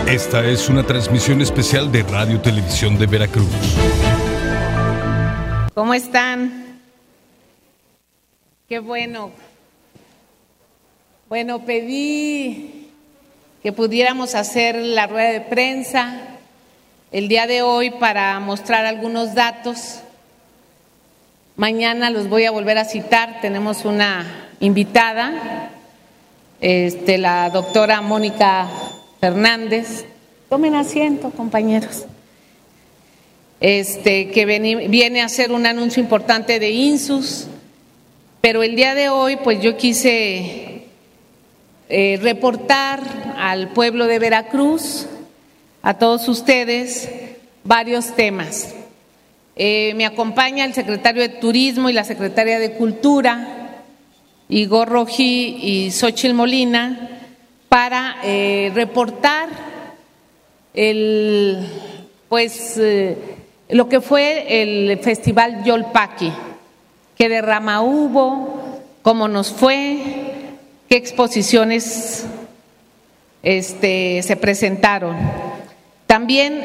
Esta es una transmisión especial de Radio Televisión de Veracruz. ¿Cómo están? Qué bueno. Bueno, pedí que pudiéramos hacer la rueda de prensa el día de hoy para mostrar algunos datos. Mañana los voy a volver a citar. Tenemos una invitada, la doctora Mónica Fernández. Tomen asiento, compañeros. Que viene a hacer un anuncio importante de INSUS, pero el día de hoy pues yo quise reportar al pueblo de Veracruz, a todos ustedes, varios temas. Me acompaña el secretario de Turismo y la secretaria de Cultura, Igor Rojí y Xóchitl Molina, para reportar lo que fue el Festival Yolpaqui, qué derrama hubo, cómo nos fue, qué exposiciones se presentaron. También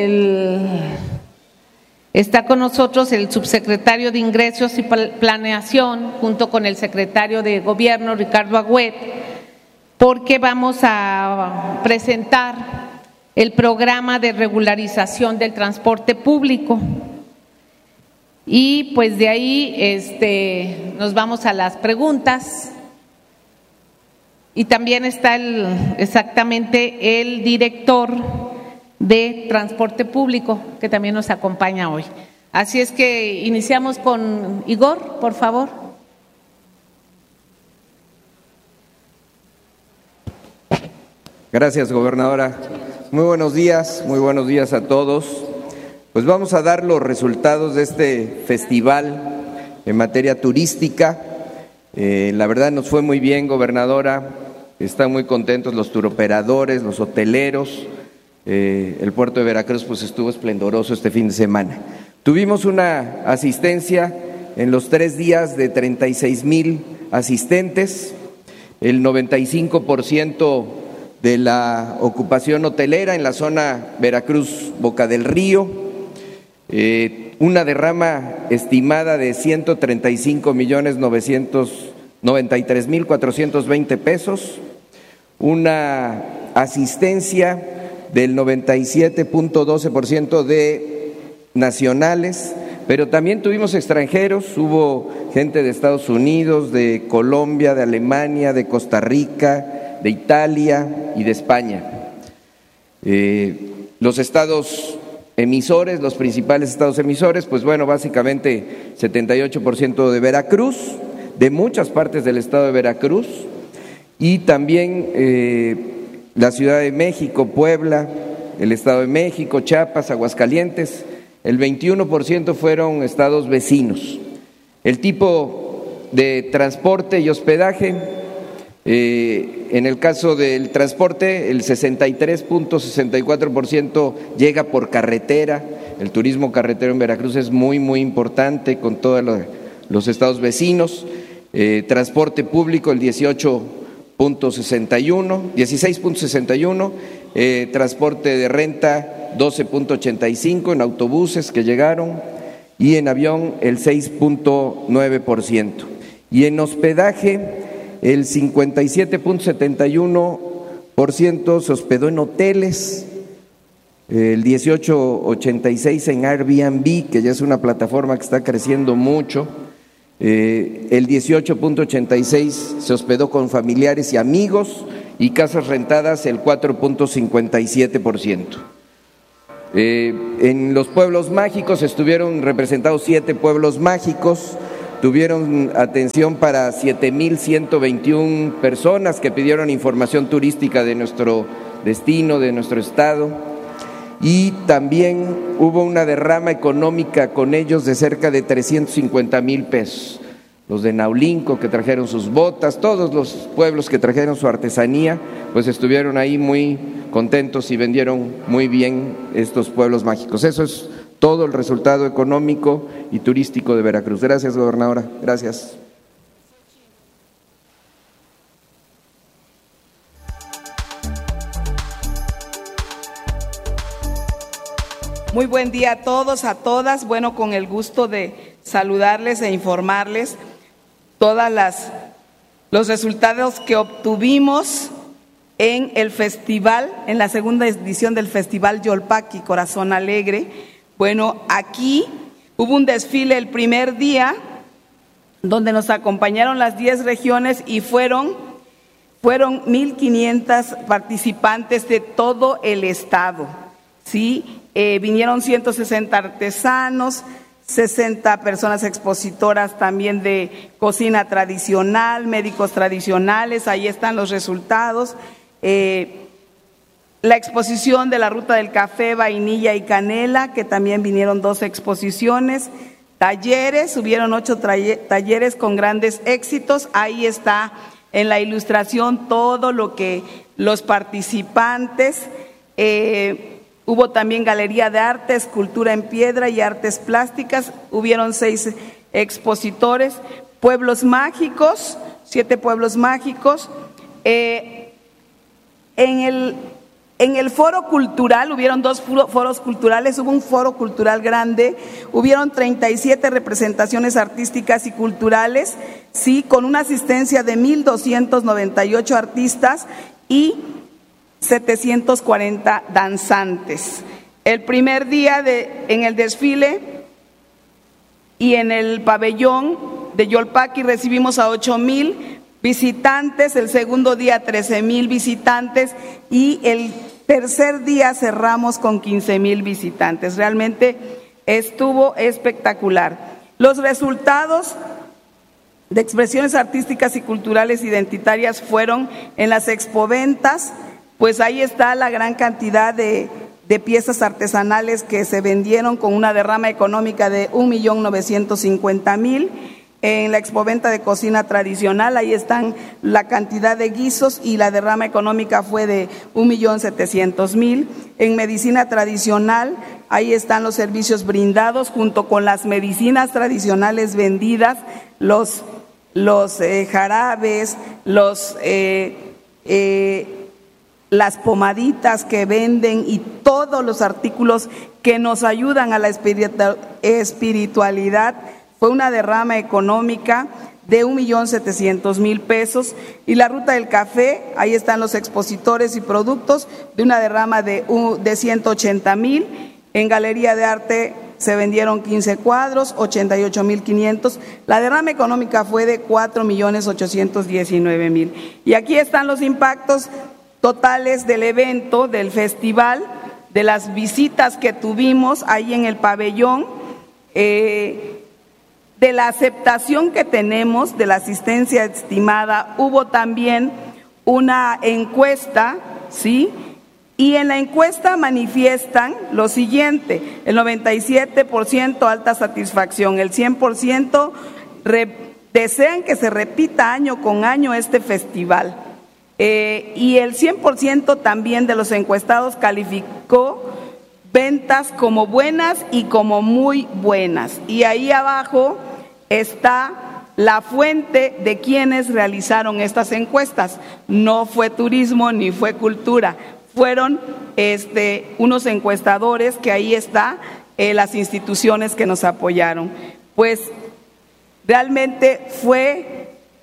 está con nosotros el subsecretario de Ingresos y Planeación, junto con el secretario de Gobierno, Ricardo Agüet, porque vamos a presentar el programa de regularización del transporte público. Y pues de ahí nos vamos a las preguntas. Y también está exactamente el director de transporte público, que también nos acompaña hoy. Así es que iniciamos con Igor, por favor. Gracias, gobernadora. Muy buenos días a todos. Pues vamos a dar los resultados de este festival en materia turística. La verdad nos fue muy bien, gobernadora. Están muy contentos los turoperadores, los hoteleros. El puerto de Veracruz pues estuvo esplendoroso este fin de semana. Tuvimos una asistencia en los 3 días de 36,000 asistentes, el 95% de la ocupación hotelera en la zona Veracruz-Boca del Río, una derrama estimada de 135,993,420 pesos, una asistencia del 97.12% de nacionales, pero también tuvimos extranjeros, hubo gente de Estados Unidos, de Colombia, de Alemania, de Costa Rica, de Italia y de España. Los estados emisores, los principales estados emisores, pues bueno, básicamente 78% de Veracruz, de muchas partes del estado de Veracruz, y también la Ciudad de México, Puebla, el Estado de México, Chiapas, Aguascalientes. El 21% fueron estados vecinos. El tipo de transporte y hospedaje, en el caso del transporte, el 63.64% llega por carretera. El turismo carretero en Veracruz es muy, muy importante con todos los estados vecinos. Transporte público, el 16.61, transporte de renta 12.85 en autobuses que llegaron, y en avión el 6.9%. Y en hospedaje el 57.71% se hospedó en hoteles, el 18.86 en Airbnb, que ya es una plataforma que está creciendo mucho. El 18.86 se hospedó con familiares y amigos, y casas rentadas el 4.57%. En los pueblos mágicos estuvieron representados 7 pueblos mágicos, tuvieron atención para 7,121 personas que pidieron información turística de nuestro destino, de nuestro estado, y también hubo una derrama económica con ellos de cerca de 350,000 pesos. Los de Naulinco, que trajeron sus botas, todos los pueblos que trajeron su artesanía, pues estuvieron ahí muy contentos y vendieron muy bien estos pueblos mágicos. Eso es todo el resultado económico y turístico de Veracruz. Gracias, gobernadora. Gracias. Muy buen día a todos, a todas. Bueno, con el gusto de saludarles e informarles los resultados que obtuvimos en el festival, en la segunda edición del Festival Yolpaqui Corazón Alegre. Bueno, aquí hubo un desfile el primer día donde nos acompañaron las 10 regiones y fueron 1,500 participantes de todo el estado, ¿sí? Vinieron 160 artesanos, 60 personas expositoras también de cocina tradicional, médicos tradicionales, ahí están los resultados. La exposición de la ruta del café, vainilla y canela, que también vinieron 2 exposiciones. Talleres, hubieron 8 talleres con grandes éxitos, ahí está en la ilustración todo lo que los participantes. Hubo también galería de arte, escultura en piedra y artes plásticas. Hubieron 6 expositores. Pueblos mágicos, 7 pueblos mágicos. En el foro cultural, hubieron 2 foros culturales. Hubo un foro cultural grande. Hubieron 37 representaciones artísticas y culturales, sí, con una asistencia de 1,298 artistas y 740 danzantes. El primer día en el desfile y en el pabellón de Yolpaqui recibimos a 8,000 visitantes, el segundo día 13,000 visitantes y el tercer día cerramos con 15,000 visitantes. Realmente estuvo espectacular. Los resultados de expresiones artísticas y culturales identitarias fueron en las expoventas. Pues ahí está la gran cantidad de piezas artesanales que se vendieron con una derrama económica de 1,950,000. En la expoventa de cocina tradicional, ahí están la cantidad de guisos y la derrama económica fue de 1,700,000. En medicina tradicional, ahí están los servicios brindados junto con las medicinas tradicionales vendidas, los jarabes, las pomaditas que venden y todos los artículos que nos ayudan a la espiritualidad. Fue una derrama económica de 1,700,000 pesos. Y la ruta del café, ahí están los expositores y productos, de una derrama de 180,000. En galería de arte se vendieron 15 cuadros, 88,500. La derrama económica fue de 4,819,000. Y aquí están los impactos totales del evento, del festival, de las visitas que tuvimos ahí en el pabellón, de la aceptación que tenemos, de la asistencia estimada. Hubo también una encuesta, ¿sí? Y en la encuesta manifiestan lo siguiente: el 97% alta satisfacción, el 100% desean que se repita año con año este festival. Y el 100% también de los encuestados calificó ventas como buenas y como muy buenas. Y ahí abajo está la fuente de quienes realizaron estas encuestas. No fue turismo ni fue cultura, fueron unos encuestadores que ahí está, las instituciones que nos apoyaron. Pues realmente fue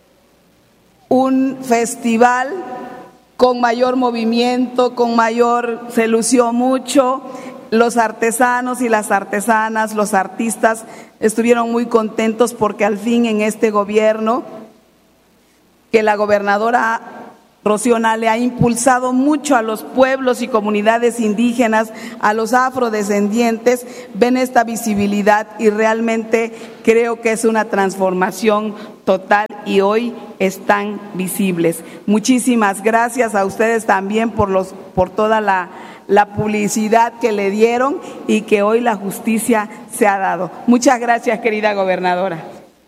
un festival con mayor movimiento, se lució mucho. Los artesanos y las artesanas, los artistas estuvieron muy contentos porque al fin en este gobierno, que la gobernadora Rocío Nale ha impulsado mucho a los pueblos y comunidades indígenas, a los afrodescendientes, ven esta visibilidad y realmente creo que es una transformación total y hoy están visibles. Muchísimas gracias a ustedes también por toda la publicidad que le dieron y que hoy la justicia se ha dado. Muchas gracias, querida gobernadora.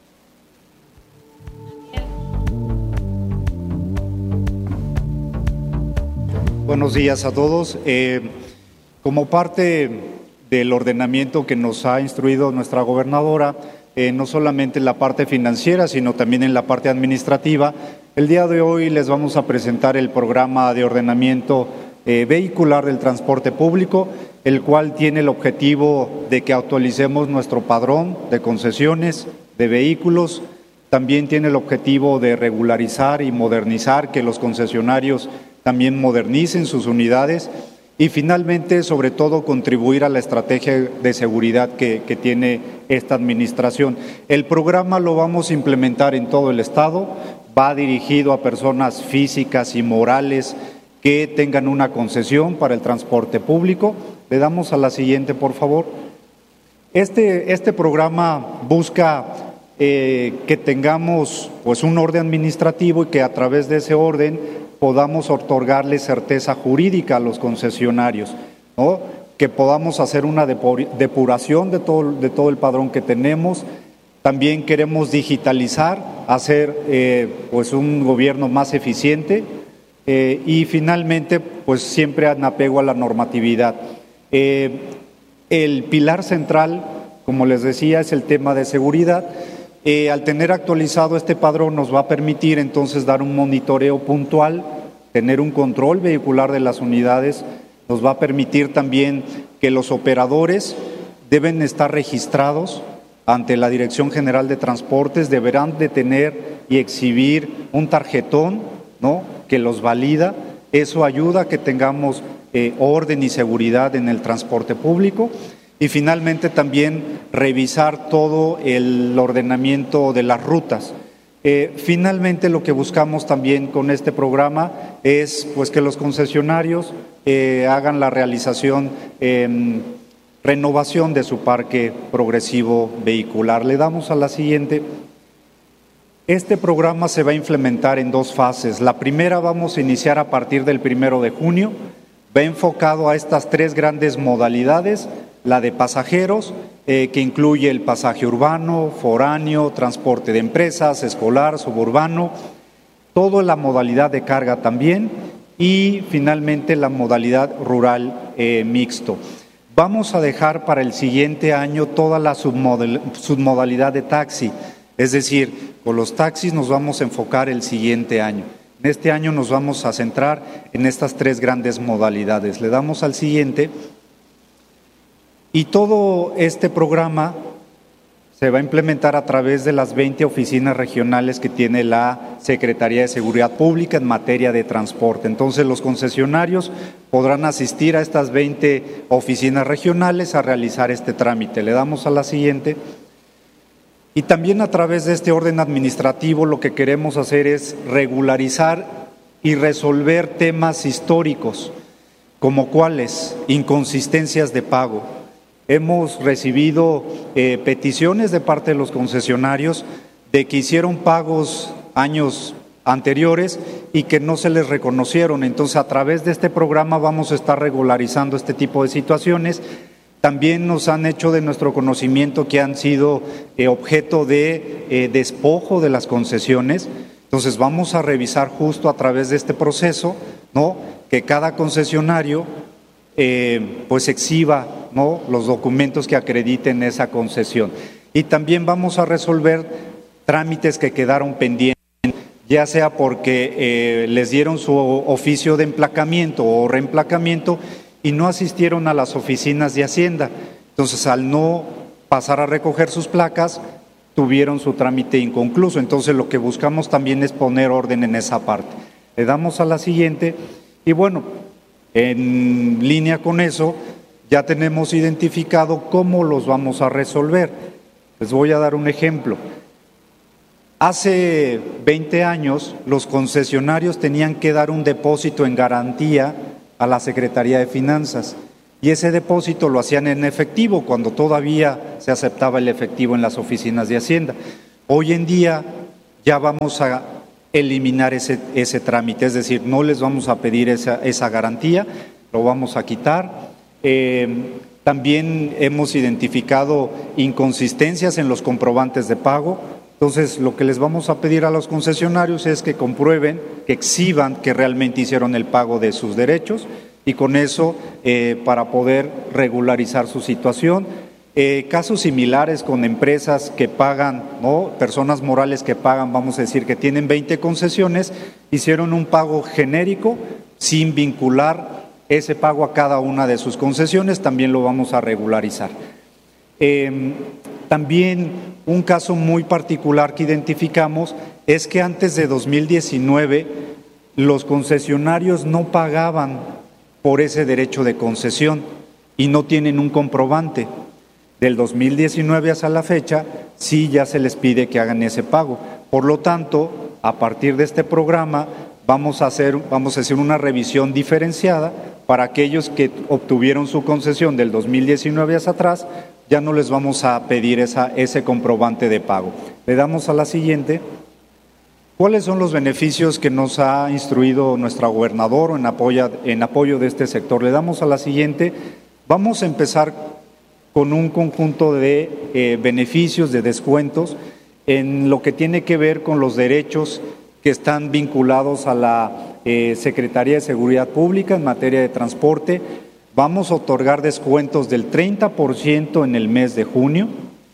Buenos días a todos. Como parte del ordenamiento que nos ha instruido nuestra gobernadora, no solamente en la parte financiera, sino también en la parte administrativa, el día de hoy les vamos a presentar el programa de ordenamiento vehicular del transporte público. el cual tiene el objetivo de que actualicemos nuestro padrón de concesiones de vehículos. También tiene el objetivo de regularizar y modernizar, que los concesionarios también modernicen sus unidades y finalmente, sobre todo, contribuir a la estrategia de seguridad que tiene esta administración. El programa lo vamos a implementar en todo el Estado, va dirigido a personas físicas y morales que tengan una concesión para el transporte público. Le damos a la siguiente, por favor. Este programa busca que tengamos pues un orden administrativo y que a través de ese orden podamos otorgarle certeza jurídica a los concesionarios, ¿no? Que podamos hacer una depuración de todo el padrón que tenemos. También queremos digitalizar, hacer pues un gobierno más eficiente y finalmente pues siempre en apego a la normatividad. El pilar central, como les decía, es el tema de seguridad. Al tener actualizado este padrón nos va a permitir entonces dar un monitoreo puntual, tener un control vehicular de las unidades, nos va a permitir también que los operadores deben estar registrados ante la Dirección General de Transportes, deberán de tener y exhibir un tarjetón, ¿no?, que los valida. Eso ayuda a que tengamos orden y seguridad en el transporte público. Y finalmente también revisar todo el ordenamiento de las rutas. Finalmente lo que buscamos también con este programa es pues que los concesionarios hagan la realización, renovación de su parque progresivo vehicular. Le damos a la siguiente. Este programa se va a implementar en dos fases. La primera vamos a iniciar a partir del 1 de junio. Va enfocado a estas tres grandes modalidades. La de pasajeros, que incluye el pasaje urbano, foráneo, transporte de empresas, escolar, suburbano, toda la modalidad de carga también y finalmente la modalidad rural mixto. Vamos a dejar para el siguiente año toda la submodalidad de taxi, es decir, con los taxis nos vamos a enfocar el siguiente año. En este año nos vamos a centrar en estas tres grandes modalidades. Le damos al siguiente. Y todo este programa se va a implementar a través de las 20 oficinas regionales que tiene la Secretaría de Seguridad Pública en materia de transporte. Entonces, los concesionarios podrán asistir a estas 20 oficinas regionales a realizar este trámite. Le damos a la siguiente. Y también a través de este orden administrativo lo que queremos hacer es regularizar y resolver temas históricos, como cuáles, inconsistencias de pago. Hemos recibido peticiones de parte de los concesionarios de que hicieron pagos años anteriores y que no se les reconocieron. Entonces, a través de este programa vamos a estar regularizando este tipo de situaciones. También nos han hecho de nuestro conocimiento que han sido objeto de despojo de las concesiones. Entonces, vamos a revisar justo a través de este proceso, ¿no?, que cada concesionario pues exhiba, ¿no?, los documentos que acrediten esa concesión. Y también vamos a resolver trámites que quedaron pendientes, ya sea porque les dieron su oficio de emplacamiento o reemplacamiento y no asistieron a las oficinas de Hacienda. Entonces, al no pasar a recoger sus placas, tuvieron su trámite inconcluso. Entonces, lo que buscamos también es poner orden en esa parte. Le damos a la siguiente y bueno, en línea con eso, ya tenemos identificado cómo los vamos a resolver. Les voy a dar un ejemplo. Hace 20 años, los concesionarios tenían que dar un depósito en garantía a la Secretaría de Finanzas y ese depósito lo hacían en efectivo cuando todavía se aceptaba el efectivo en las oficinas de Hacienda. Hoy en día ya vamos a eliminar ese trámite, es decir, no les vamos a pedir esa garantía, lo vamos a quitar. También hemos identificado inconsistencias en los comprobantes de pago. Entonces, lo que les vamos a pedir a los concesionarios es que comprueben, que exhiban que realmente hicieron el pago de sus derechos y con eso para poder regularizar su situación. Casos similares con empresas que pagan, ¿no?, personas morales que pagan, vamos a decir que tienen 20 concesiones, hicieron un pago genérico sin vincular ese pago a cada una de sus concesiones, también lo vamos a regularizar. También un caso muy particular que identificamos es que antes de 2019 los concesionarios no pagaban por ese derecho de concesión y no tienen un comprobante. Del 2019 hasta la fecha, sí ya se les pide que hagan ese pago. Por lo tanto, a partir de este programa, vamos a hacer una revisión diferenciada para aquellos que obtuvieron su concesión del 2019 hacia atrás, ya no les vamos a pedir ese comprobante de pago. Le damos a la siguiente. ¿Cuáles son los beneficios que nos ha instruido nuestra gobernadora en apoyo de este sector? Le damos a la siguiente. Vamos a empezar con un conjunto de beneficios, de descuentos, en lo que tiene que ver con los derechos que están vinculados a la Secretaría de Seguridad Pública en materia de transporte. Vamos a otorgar descuentos del 30% en el mes de junio.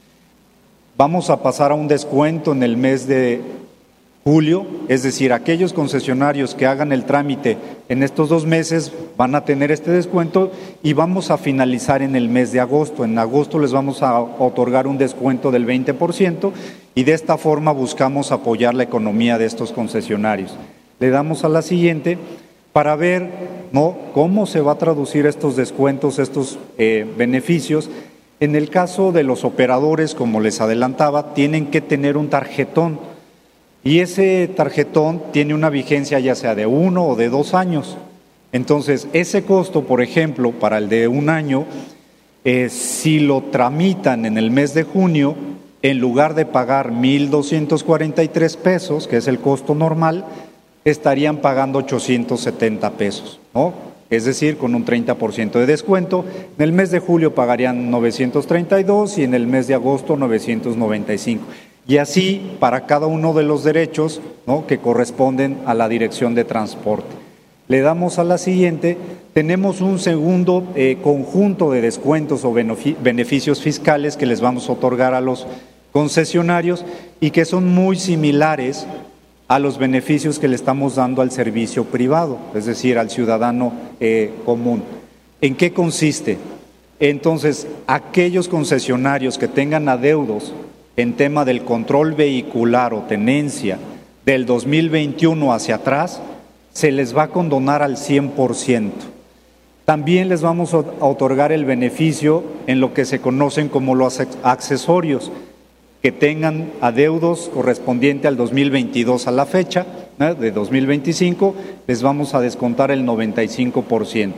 Vamos a pasar a un descuento en el mes de julio, es decir, aquellos concesionarios que hagan el trámite en estos 2 meses van a tener este descuento y vamos a finalizar en el mes de agosto. En agosto les vamos a otorgar un descuento del 20% y de esta forma buscamos apoyar la economía de estos concesionarios. Le damos a la siguiente para ver cómo se va a traducir estos descuentos, estos beneficios. En el caso de los operadores, como les adelantaba, tienen que tener un tarjetón. Y ese tarjetón tiene una vigencia ya sea de 1 o de 2 años. Entonces, ese costo, por ejemplo, para el de 1 año, si lo tramitan en el mes de junio, en lugar de pagar 1,243 pesos, que es el costo normal, estarían pagando 870 pesos, ¿no? Es decir, con un 30% de descuento. En el mes de julio pagarían 932 y en el mes de agosto 995. Y así para cada uno de los derechos, ¿no?, que corresponden a la Dirección de Transporte. Le damos a la siguiente. Tenemos un segundo conjunto de descuentos o beneficios fiscales que les vamos a otorgar a los concesionarios y que son muy similares a los beneficios que le estamos dando al servicio privado, es decir, al ciudadano común. ¿En qué consiste? Entonces, aquellos concesionarios que tengan adeudos en tema del control vehicular o tenencia del 2021 hacia atrás, se les va a condonar al 100%. También les vamos a otorgar el beneficio en lo que se conocen como los accesorios, que tengan adeudos correspondiente al 2022 a la fecha, de 2025, les vamos a descontar el 95%.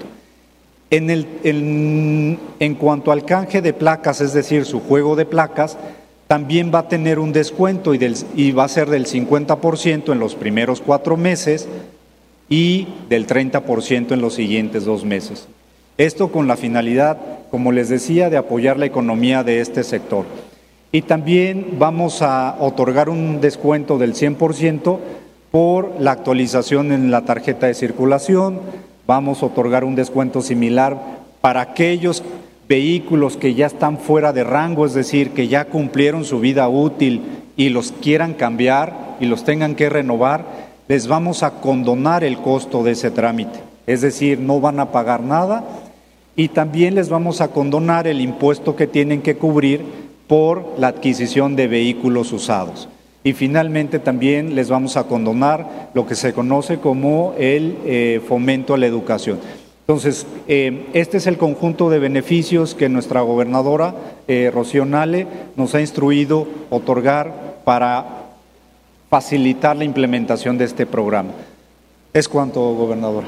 En cuanto al canje de placas, es decir, su juego de placas, también va a tener un descuento y va a ser del 50% en los primeros 4 meses y del 30% en los siguientes 2 meses. Esto con la finalidad, como les decía, de apoyar la economía de este sector. Y también vamos a otorgar un descuento del 100% por la actualización en la tarjeta de circulación. Vamos a otorgar un descuento similar para aquellos vehículos que ya están fuera de rango, es decir, que ya cumplieron su vida útil y los quieran cambiar y los tengan que renovar, les vamos a condonar el costo de ese trámite, es decir, no van a pagar nada y también les vamos a condonar el impuesto que tienen que cubrir por la adquisición de vehículos usados. Y finalmente también les vamos a condonar lo que se conoce como el fomento a la educación. Entonces, este es el conjunto de beneficios que nuestra gobernadora, Rocío Nale, nos ha instruido otorgar para facilitar la implementación de este programa. ¿Es cuánto, gobernadora?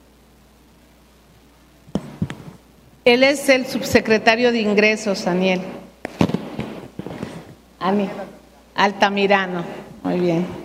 Él es el subsecretario de Ingresos, Daniel. Altamirano. Muy bien.